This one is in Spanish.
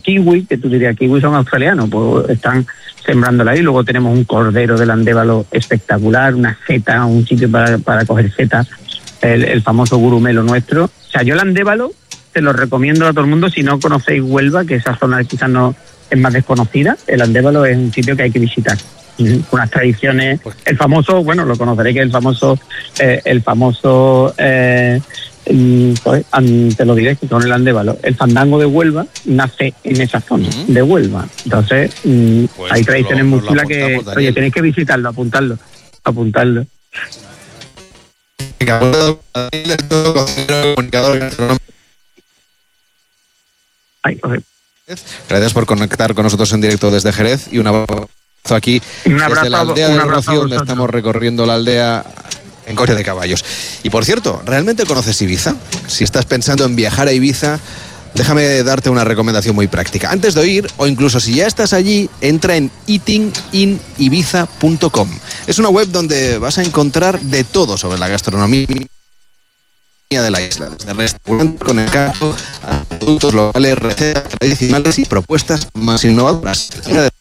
kiwi, que tú dirías, kiwi son australianos, pues están sembrándola ahí. Luego tenemos un cordero del Andévalo espectacular, una seta, un sitio para coger setas, el famoso gurumelo nuestro. O sea, yo el Andévalo te lo recomiendo a todo el mundo. Si no conocéis Huelva, que esa zona quizás no es más desconocida, el Andévalo es un sitio que hay que visitar. Unas tradiciones, el famoso, bueno, lo conoceréis, que es el famoso te lo diré, que con el Andévalo, el fandango de Huelva nace en esa zona de Huelva. Entonces, pues hay tradiciones muy chulas que, oye, tenéis que visitarlo, apuntarlo. Gracias por conectar con nosotros en directo desde Jerez y un abrazo aquí desde la aldea de Rocío, donde estamos recorriendo la aldea en coche de caballos. Y por cierto, ¿realmente conoces Ibiza? Si estás pensando en viajar a Ibiza, déjame darte una recomendación muy práctica. Antes de ir, o incluso si ya estás allí, entra en eatinginibiza.com. Es una web donde vas a encontrar de todo sobre la gastronomía de la isla, desde restaurantes con encanto a productos locales, recetas tradicionales y propuestas más innovadoras.